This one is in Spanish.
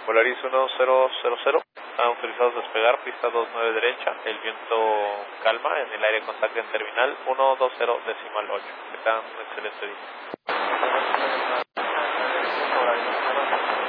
Volaris 1000, están autorizados a despegar, pista 29 derecha, el viento calma, en el aire contacto en terminal 120.8. Que tengan un excelente día.